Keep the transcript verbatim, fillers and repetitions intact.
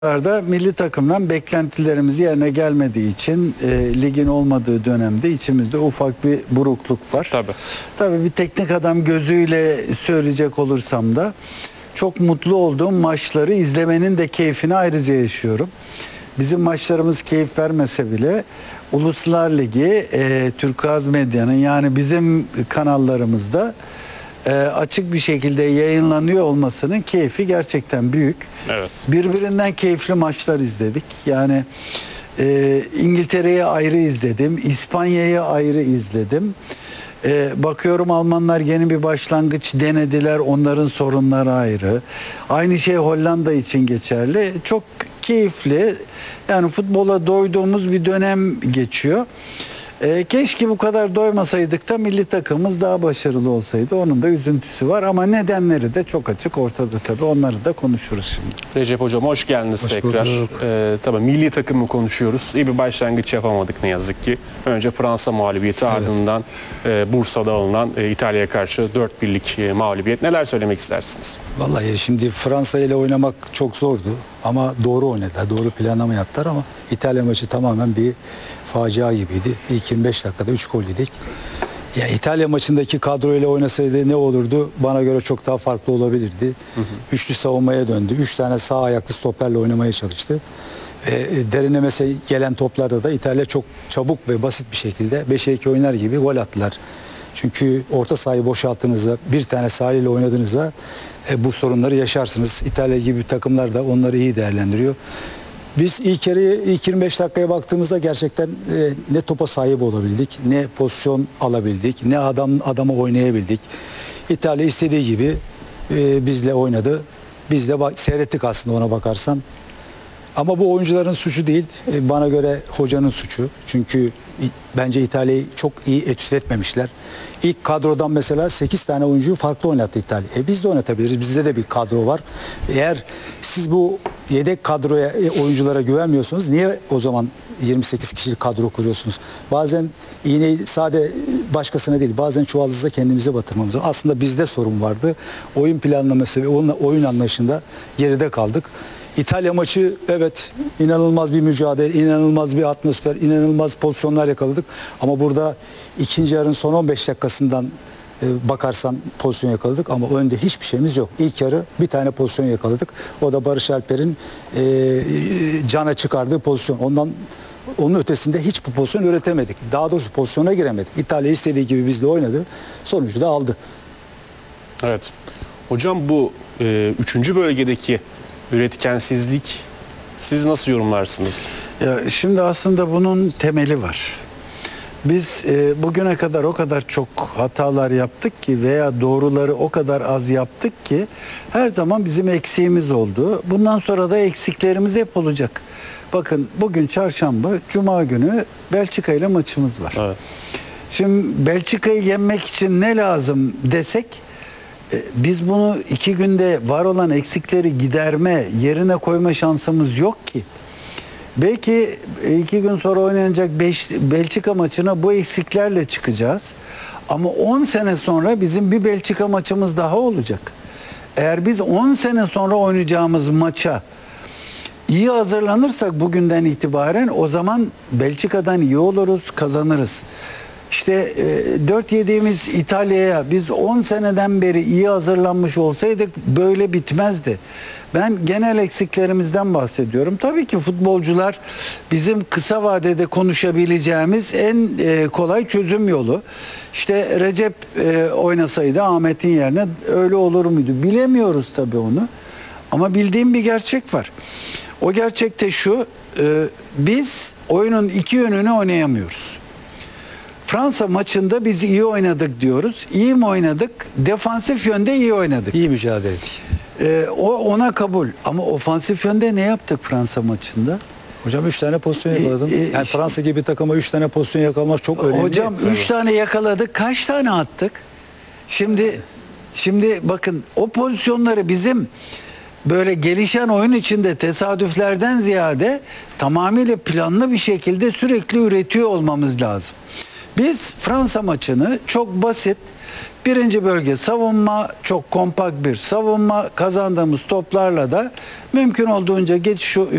da milli takımdan beklentilerimiz yerine gelmediği için e, ligin olmadığı dönemde içimizde ufak bir burukluk var. Tabii. Tabii bir teknik adam gözüyle söyleyecek olursam da çok mutlu olduğum maçları izlemenin de keyfini ayrıca yaşıyorum. Bizim maçlarımız keyif vermese bile Uluslar Ligi, e, Turkuaz Medya'nın yani bizim kanallarımızda e, açık bir şekilde yayınlanıyor olmasının keyfi gerçekten büyük. Evet. Birbirinden keyifli maçlar izledik. Yani e, İngiltere'yi ayrı izledim, İspanya'yı ayrı izledim. E, bakıyorum Almanlar yeni bir başlangıç denediler, onların sorunları ayrı. Aynı şey Hollanda için geçerli. Çok keyifli, yani futbola doyduğumuz bir dönem geçiyor. E, keşke bu kadar doymasaydık da milli takımımız daha başarılı olsaydı. Onun da üzüntüsü var ama nedenleri de çok açık ortada tabii. Onları da konuşuruz şimdi. Recep Hocam hoş geldiniz Hoş tekrar. bulduk. Ee, tabii milli takımı konuşuyoruz. İyi bir başlangıç yapamadık ne yazık ki. Önce Fransa mağlubiyeti, evet. Ardından e, Bursa'da alınan e, İtalya'ya karşı dört birlik e, mağlubiyet. Neler söylemek istersiniz? Vallahi şimdi Fransa ile oynamak çok zordu ama doğru oynadılar, doğru planlama yaptılar ama İtalya maçı tamamen bir facia gibiydi. İlk yirmi beş dakikada üç gol yedik. Ya İtalya maçındaki kadroyla oynasaydı ne olurdu? Bana göre çok daha farklı olabilirdi. Hı hı. Üçlü savunmaya döndü. Üç tane sağ ayaklı stoperle oynamaya çalıştı. E, derinlemese gelen toplarda da İtalya çok çabuk ve basit bir şekilde beşe iki oynar gibi gol attılar. Çünkü orta sahayı boşalttığınızda, bir tane sahayla oynadığınızda e, bu sorunları yaşarsınız. İtalya gibi takımlar da onları iyi değerlendiriyor. Biz ilk yarıya, ilk yirmi beş dakikaya baktığımızda gerçekten e, ne topa sahip olabildik, ne pozisyon alabildik, ne adam adama oynayabildik. İtalya istediği gibi e, bizle oynadı. Biz de bak, seyrettik aslında ona bakarsan. Ama bu oyuncuların suçu değil, e, bana göre hocanın suçu. Çünkü bence İtalya'yı çok iyi etüt etmemişler. İlk kadrodan mesela sekiz tane oyuncuyu farklı oynattı İtalya. E biz de oynatabiliriz. Bizde de bir kadro var. Eğer siz bu yedek kadroya, e, oyunculara güvenmiyorsunuz, niye o zaman yirmi sekiz kişilik kadro kuruyorsunuz? Bazen iğneyi sade başkasına değil, bazen çuvaldızla kendimize batırmamız lazım. Aslında bizde sorun vardı. Oyun planlaması ve oyun anlayışında geride kaldık. İtalya maçı evet inanılmaz bir mücadele, inanılmaz bir atmosfer, inanılmaz pozisyonlar yakaladık. Ama burada ikinci yarının son on beş dakikasından e, bakarsan pozisyon yakaladık ama önde hiçbir şeyimiz yok. İlk yarı bir tane pozisyon yakaladık. O da Barış Alper'in e, cana çıkardığı pozisyon. Ondan onun ötesinde hiç bu pozisyon üretemedik. Daha doğrusu pozisyona giremedik. İtalya istediği gibi bizle oynadı. Sonucu da aldı. Evet. Hocam bu e, üçüncü bölgedeki üretkensizlik siz nasıl yorumlarsınız? Ya şimdi aslında bunun temeli var. Biz e, bugüne kadar o kadar çok hatalar yaptık ki veya doğruları o kadar az yaptık ki her zaman bizim eksiğimiz oldu. Bundan sonra da eksiklerimiz hep olacak. Bakın bugün çarşamba, cuma günü Belçika ile maçımız var. Evet. Şimdi Belçika'yı yenmek için ne lazım desek, biz bunu iki günde var olan eksikleri giderme, yerine koyma şansımız yok ki. Belki iki gün sonra oynanacak beş, Belçika maçına bu eksiklerle çıkacağız. Ama on sene sonra bizim bir Belçika maçımız daha olacak. Eğer biz on sene sonra oynayacağımız maça iyi hazırlanırsak bugünden itibaren o zaman Belçika'dan iyi oluruz, kazanırız. İşte e, dört yediğimiz İtalya'ya biz on seneden beri iyi hazırlanmış olsaydık böyle bitmezdi. Ben genel eksiklerimizden bahsediyorum. Tabii ki futbolcular bizim kısa vadede konuşabileceğimiz en e, kolay çözüm yolu. İşte Recep e, oynasaydı Ahmet'in yerine öyle olur muydu? Bilemiyoruz tabii onu. Ama bildiğim bir gerçek var. O gerçek de şu, e, biz oyunun iki yönünü oynayamıyoruz. Fransa maçında biz iyi oynadık diyoruz. İyi mi oynadık? Defansif yönde iyi oynadık. İyi mücadele ettik. Ee, o ona kabul. Ama ofansif yönde ne yaptık Fransa maçında? Hocam üç tane pozisyon yakaladım. E, e, yani işte, Fransa gibi takıma üç tane pozisyon yakalamak çok önemli. Hocam üç evet. tane yakaladık. Kaç tane attık? Şimdi şimdi bakın o pozisyonları bizim böyle gelişen oyun içinde tesadüflerden ziyade tamamıyla planlı bir şekilde sürekli üretiyor olmamız lazım. Biz Fransa maçını çok basit, Birinci bölge savunma, çok kompakt bir savunma, kazandığımız toplarla da mümkün olduğunca geçiş